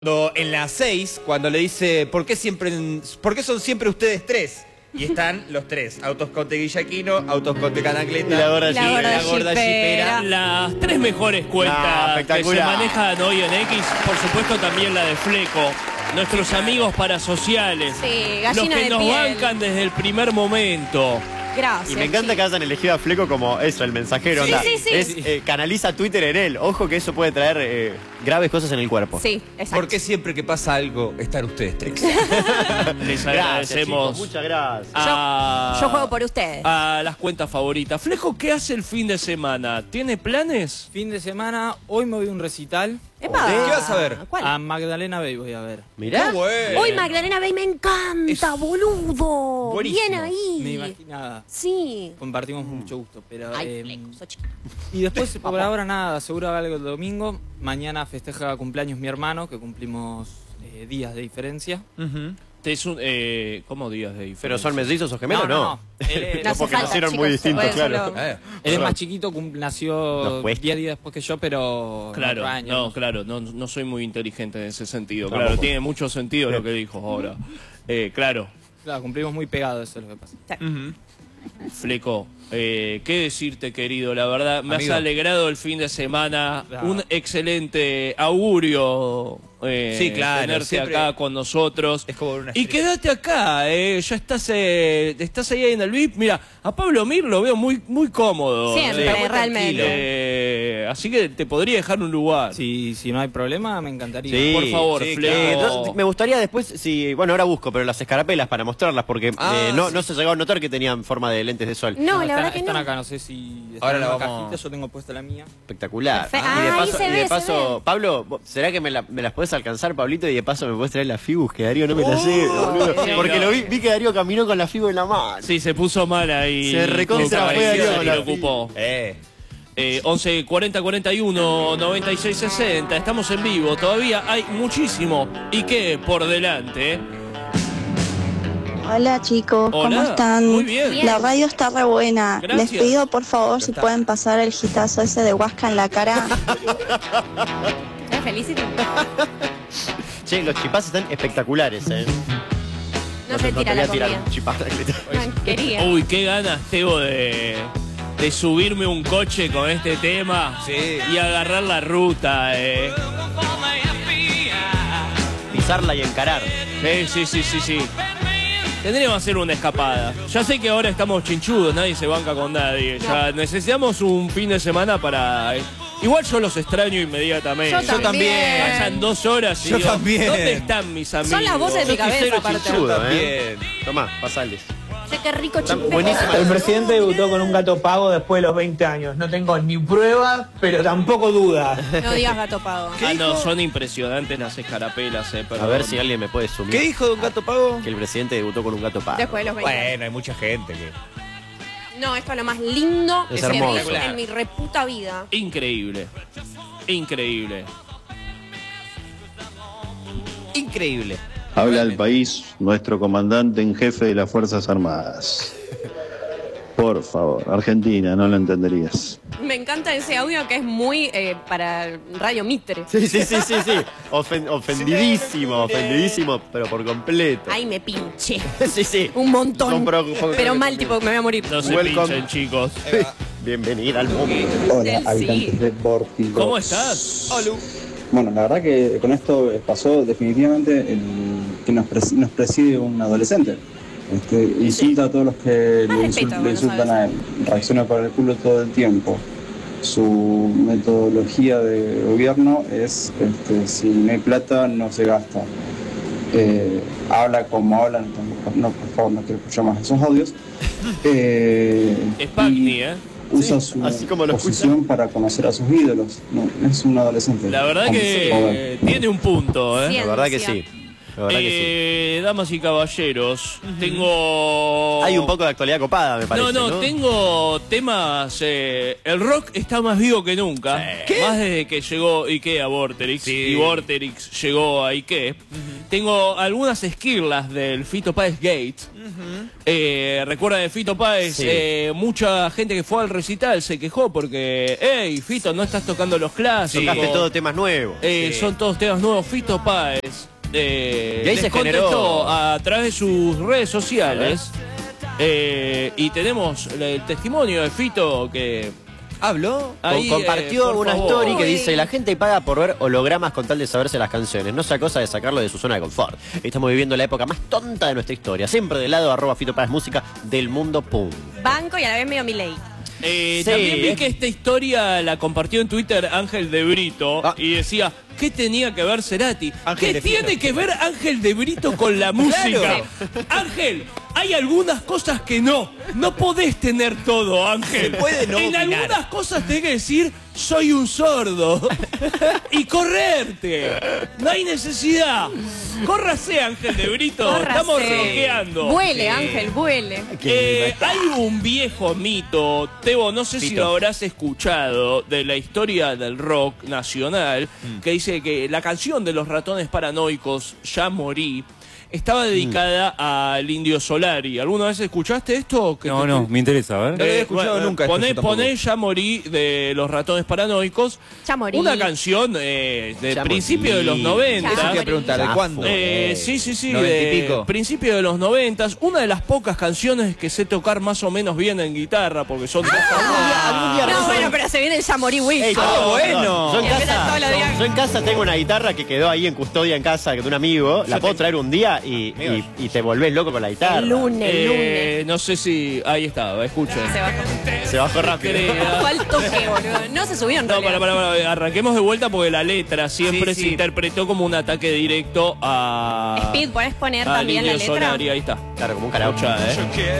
En la 6, cuando le dice, ¿por qué son siempre ustedes tres? Y están los tres, Autos Conte Guillaquino, Autos Conte Canacleta y la gorda Jipera. Las tres mejores cuentas que se manejan hoy en X, por supuesto también la de Fleco. Nuestros amigos parasociales, Sí, los gallina que de nos piel. bancan desde el primer momento. Gracias. Y me encanta que hayan elegido a Fleco como eso, el mensajero. Sí, onda. sí. Canaliza Twitter en él. Ojo que eso puede traer graves cosas en el cuerpo. Sí, exacto. ¿Por qué siempre que pasa algo están ustedes tres? Les Gracias, agradecemos. chicos, muchas gracias. Yo juego por ustedes. A las cuentas favoritas. Fleco, ¿qué hace el fin de semana? ¿Tiene planes? Fin de semana, hoy me voy a un recital. Epa. ¿Qué vas a ver? ¿Cuál? A Magdalena Bay voy a ver. Mirá. Qué bueno. Hoy Magdalena Bay me encanta, boludo. buenísimo. Bien ahí. Me imaginaba. Sí. Compartimos mucho gusto, pero... Ay, Fleco, sos chiquito. y después, por ahora nada, seguro haga algo el domingo. Mañana festeja cumpleaños mi hermano, que cumplimos días de diferencia. ¿Cómo días de diferencia? ¿Pero son mellizos o gemelos? No. Él es, No hace porque falta, nacieron muy chicos, distintos, puede claro. solo- Eh, él es más chiquito, nació Nos cuesta. 10 días después que yo, pero... Claro, 4 años. no soy muy inteligente en ese sentido. Tampoco. Claro, tiene mucho sentido lo que dijo ahora. Claro, Claro, cumplimos muy pegados, eso es lo que pasa. Fleco, ¿qué decirte, querido? La verdad, me Amigo. has alegrado el fin de semana. Claro. Un excelente augurio Sí, claro, tenerte siempre acá con nosotros. es como una Y estrella. quédate acá, ya estás ahí en el VIP. Mira, a Pablo Mir lo veo muy, muy cómodo. Siempre, Está muy realmente. Así que te podría dejar un lugar. Si no hay problema, me encantaría. Sí. Por favor, sí, Fleco. Me gustaría después, si bueno, ahora busco, pero las escarapelas para mostrarlas, porque no se llegó a notar que tenían forma de lentes de sol. No, la están, verdad que están no. acá, no sé si... están Ahora en la una vamos- cajita, yo tengo puesta la mía. Espectacular. Perfecto. Y de Ah, ahí paso, se y de ve, se paso ve. Pablo, ¿será que me las podés alcanzar, Pablito? Y de paso me podés traer las fibus, que Darío no me las lleve, boludo. sí, Porque no. lo vi que Darío caminó con la fibu en la mano. Sí, se puso mal ahí. Se recontra Luca, fue ahí, Darío se con la preocupó. 11 40 41 96 60. Estamos en vivo. Todavía hay muchísimo y qué por delante. Hola chicos, Hola, ¿cómo están? muy bien. La radio está re buena. Gracias. Les pido por favor si pueden pasar el hitazo ese de Huasca en la cara. ¿Es Felicity? Che, los chipás están espectaculares, No se te tira voy la a tirar comida. un chipá. No, quería. Uy, qué ganas tengo de subirme un coche con este tema Sí. y agarrar la ruta. Pisarla y encarar. Sí. Tendríamos que hacer una escapada. Ya sé que ahora estamos chinchudos, nadie se banca con nadie. Ya necesitamos un fin de semana para... Igual yo los extraño inmediatamente. Yo también. Pasan 2 horas y Yo digo, también. ¿dónde están mis amigos? Son las voces de mi Sos cabeza, cero aparte. chinchudo, También. Tomá, pasales. Che, qué rico Están chipero. buenísimas. El presidente debutó con un gato pago después de los 20 años. No tengo ni pruebas, pero tampoco dudas. No digas gato pago. No, son impresionantes las escarapelas, A perdón. ver si alguien me puede sumir. ¿Qué dijo Don Gato Pago? Que el presidente debutó con un gato pago. Después de los 20. Bueno, hay mucha gente que... No, esto es lo más lindo Es que vi hermoso. en mi reputa vida. Increíble. Increíble. Increíble. Habla el país, nuestro comandante en jefe de las Fuerzas Armadas. Por favor, Argentina, no lo entenderías. Me encanta ese audio que es muy para Radio Mitre. Sí. Ofendidísimo, pero por completo. Ay, me pinché. Sí. Un montón. Compro- Pero mal, tipo, me voy a morir. No se Welcome. pinchen, chicos. Bienvenida al mundo. Hola, Sí. habitantes de Bortillo. ¿Cómo estás? Bueno, la verdad que con esto pasó definitivamente que nos preside un adolescente. Insulta a todos los que Más respeto con le los insultan a él, reacciona para el culo todo el tiempo. Su metodología de gobierno es, si no hay plata, no se gasta. Habla como hablan, no, por favor, no quiero escuchar más esos audios. Es Pagni, Usa Sí, su así como lo posición para conocer a sus ídolos. No, es un adolescente. La verdad Joder. que tiene un punto, La verdad que sí. La verdad que sí. Damas y caballeros, tengo... Hay un poco de actualidad copada, me parece. No, tengo temas... el rock está más vivo que nunca. ¿Qué? Más desde que llegó Ikea a Vorterix. Y Vorterix llegó a Ikea. Tengo algunas esquirlas del Fito Páez Gate. ¿Recuerdan de Fito Páez? Sí. Mucha gente que fue al recital se quejó porque... ¡Ey, Fito, no estás tocando los clásicos! Tocaste todos temas nuevos. Son todos temas nuevos. Fito Páez ahí les se contestó generó a través de sus redes sociales. Y tenemos el testimonio de Fito que... ¿Habló? Ahí, compartió por una favor. story que dice: la gente paga por ver hologramas con tal de saberse las canciones, no sea cosa de sacarlo de su zona de confort. Estamos viviendo la época más tonta de nuestra historia. Siempre del lado @Fito Páez Música del mundo pum. Banco y a la vez medio Milei. También vi que esta historia la compartió en Twitter Ángel de Brito y decía: ¿qué tenía que ver Cerati? Ángel ¿Qué de Fito. tiene que ver Ángel de Brito con la música? Ángel, hay algunas cosas que no podés tener todo, Ángel. Se puede no en opinar. algunas cosas tenés que decir: soy un sordo. Y correrte. No hay necesidad. Córrase, Ángel de Brito. Córrase. Estamos rockeando. Vuele, Ángel, vuele. Hay un viejo mito, Tebo, no sé si Pito. lo habrás escuchado, de la historia del rock nacional, que dice que la canción de los Ratones Paranoicos, Ya Morí, estaba dedicada al Indio Solari. ¿Alguna vez escuchaste esto? No, me interesa, a ver. No lo había escuchado nunca. esto yo tampoco. Poné Ya Morí de los Ratones Paranoicos. Ya morí. Una canción del Ya principio morí. de los 90. Ya Eso te iba a preguntar, ¿de Ya cuándo? Sí, 90 y de pico. principio de los 90. Una de las pocas canciones que sé tocar más o menos bien en guitarra, porque son... Algún día No, bueno, pero se viene el Ya morí Wilson. Ey, bueno. Yo en, Y empiezan todos los días. yo en casa tengo una guitarra que quedó ahí en custodia en casa de un amigo. La puedo traer un día y te volvés loco con la guitarra. El lunes. No sé si... Ahí está, escuchen. Se bajó. Se bajó rápido. Bajó al toque, boludo. No se subió en No, realidad. para, arranquemos de vuelta porque la letra siempre Sí, se sí. interpretó como un ataque directo a... Speed, ¿podés poner al también la Indio letra? Solari, ahí está. Claro, como un karaoke. Escuchá,